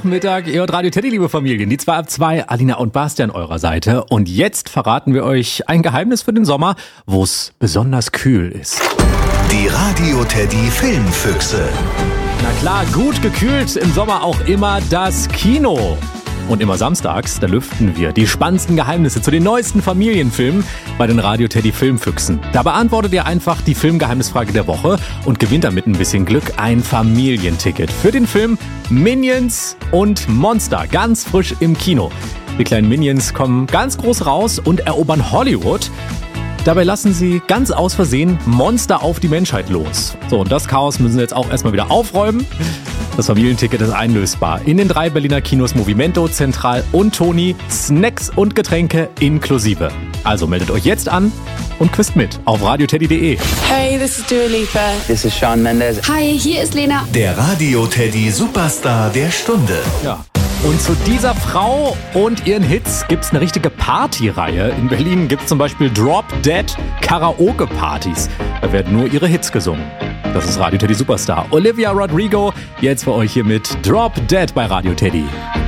Mittwochmittag, ihr hört Radio Teddy, liebe Familien. Die 2 ab 2, Alina und Bastian eurer Seite. Und jetzt verraten wir euch ein Geheimnis für den Sommer, wo es besonders kühl ist. Die Radio Teddy Filmfüchse. Na klar, gut gekühlt im Sommer auch immer das Kino. Und immer samstags, da lüften wir die spannendsten Geheimnisse zu den neuesten Familienfilmen bei den Radio Teddy Filmfüchsen. Da beantwortet ihr einfach die Filmgeheimnisfrage der Woche und gewinnt damit ein bisschen Glück ein Familienticket für den Film Minions und Monster, ganz frisch im Kino. Die kleinen Minions kommen ganz groß raus und erobern Hollywood. Dabei lassen sie ganz aus Versehen Monster auf die Menschheit los. So, und das Chaos müssen sie jetzt auch erstmal wieder aufräumen. Das Familienticket ist einlösbar in den 3 Berliner Kinos Movimento, Zentral und Toni. Snacks und Getränke inklusive. Also meldet euch jetzt an und quizt mit auf radioteddy.de. Hey, this is Dua Lipa. This is Shawn Mendes. Hi, hier ist Lena. Der Radio Teddy Superstar der Stunde. Ja. Und zu dieser Frau und ihren Hits gibt's eine richtige Partyreihe. In Berlin gibt's zum Beispiel Drop Dead Karaoke-Partys. Da werden nur ihre Hits gesungen. Das ist Radio Teddy Superstar. Olivia Rodrigo, jetzt für euch hier mit Drop Dead bei Radio Teddy.